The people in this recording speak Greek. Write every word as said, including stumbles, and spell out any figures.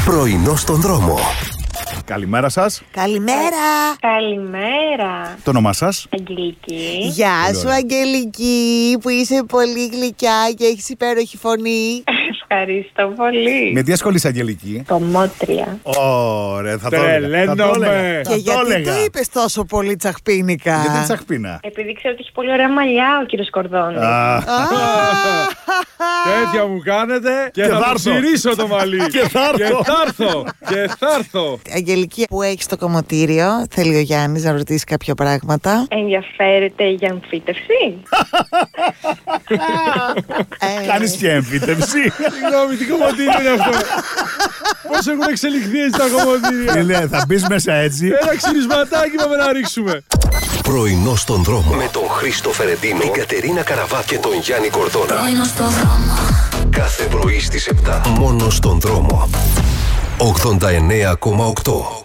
Πρωινό στον δρόμο. Καλημέρα σας. Καλημέρα. Καλημέρα. Το όνομά σας? Αγγελική. Γεια Πολύ σου ωραία. Αγγελική, που είσαι πολύ γλυκιά και έχεις υπέροχη φωνή. Ευχαριστώ πολύ. Με τι ασχολείσαι, Αγγελική? Κομμότρια. Ωραία, θα το έλεγα. Τρελαίνομαι. Θα το έλεγα. Και Θα γιατί το έλεγα. είπες τόσο πολύ τσαχπίνικα? Γιατί τσαχπίνα? Επειδή ξέρω ότι έχει πολύ ωραία μαλλιά ο κύριος Κορδόνης. Α, Τέτοια μου κάνετε και, Και θα θα το έρθω. ψηρίσω το μαλλί. Και θα έρθω. Και θα έρθω. Και θα έρθω. Αγγελική, που έχεις το κομμωτήριο, θέλει ο Γιάννης να ρωτήσει κάποια πράγματα. Ενδιαφέρεται για αμφίτευση. Ε, Κάνεις και εμφύτευση. Συγγνώμη, τι κομμωτήριο είναι αυτό? Πώς έχουν εξελιχθεί έτσι τα κομμωτήρια? Τι λέει, θα μπεις μέσα έτσι? Ένα ξυρισματάκι πάμε να ρίξουμε. Πρωινό στον δρόμο. Με τον Χρήστο Φερεντίνο, την Κατερίνα Καραβά και τον Γιάννη Κορδόνα. Πρωινό στον δρόμο. Κάθε πρωί στις επτά. Μόνο στον δρόμο. ογδόντα εννέα κόμμα οκτώ.